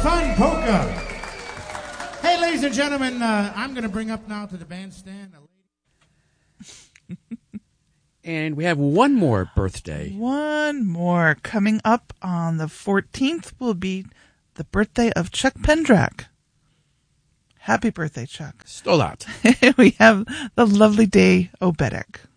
Fun polka. Hey, ladies and gentlemen, I'm going to bring up now to the bandstand a lady. And we have one more birthday. One more. Coming up on the 14th will be the birthday of Chuck Pendrak. Happy birthday, Chuck. Stolat. We have the lovely Day Obedek.